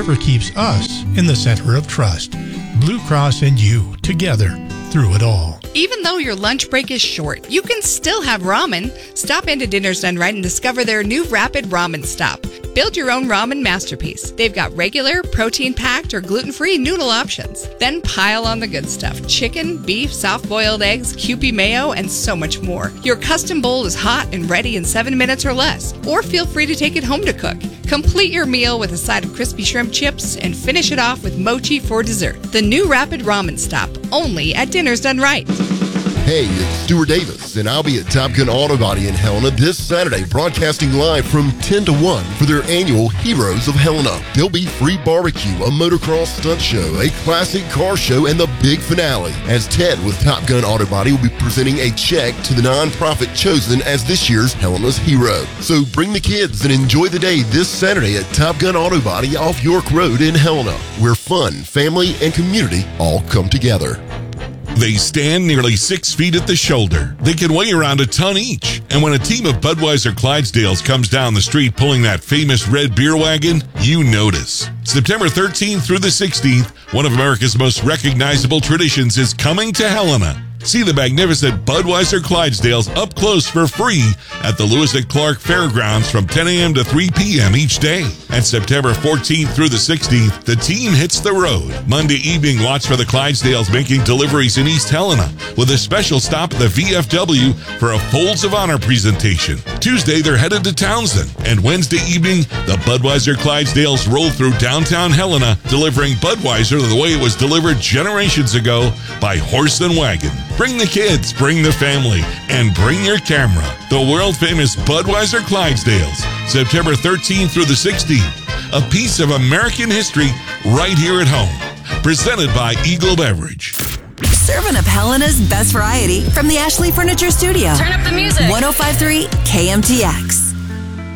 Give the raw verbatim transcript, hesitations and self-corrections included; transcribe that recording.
whatever keeps us in the center of trust. Blue Cross and you, together, through it all. Even though your lunch break is short, you can still have ramen. Stop into Dinner's Done Right and discover their new Rapid Ramen Stop. Build your own ramen masterpiece. They've got regular, protein-packed, or gluten-free noodle options. Then pile on the good stuff. Chicken, beef, soft-boiled eggs, Kewpie mayo, and so much more. Your custom bowl is hot and ready in seven minutes or less. Or feel free to take it home to cook. Complete your meal with a side of crispy shrimp chips and finish it off with mochi for dessert. The new Rapid Ramen Stop, only at Dinner's Done Right. Hey, it's Stuart Davis, and I'll be at Top Gun Auto Body in Helena this Saturday, broadcasting live from ten to one for their annual Heroes of Helena. There'll be free barbecue, a motocross stunt show, a classic car show, and the big finale, as Ted with Top Gun Auto Body will be presenting a check to the nonprofit chosen as this year's Helena's hero. So bring the kids and enjoy the day this Saturday at Top Gun Auto Body off York Road in Helena, where fun, family, and community all come together. They stand nearly six feet at the shoulder. They can weigh around a ton each. And when a team of Budweiser Clydesdales comes down the street pulling that famous red beer wagon, you notice. September thirteenth through the sixteenth, one of America's most recognizable traditions is coming to Helena. See the magnificent Budweiser Clydesdales up close for free at the Lewis and Clark Fairgrounds from ten a.m. to three p.m. each day. And September fourteenth through the sixteenth, the team hits the road. Monday evening, watch for the Clydesdales making deliveries in East Helena with a special stop at the V F W for a Folds of Honor presentation. Tuesday, they're headed to Townsend. And Wednesday evening, the Budweiser Clydesdales roll through downtown Helena, delivering Budweiser the way it was delivered generations ago by horse and wagon. Bring the kids, bring the family, and bring your camera. The world-famous Budweiser Clydesdales, September thirteenth through the sixteenth. A piece of American history right here at home. Presented by Eagle Beverage. Serving up Helena's best variety from the Ashley Furniture Studio. Turn up the music. one oh five point three K M T X.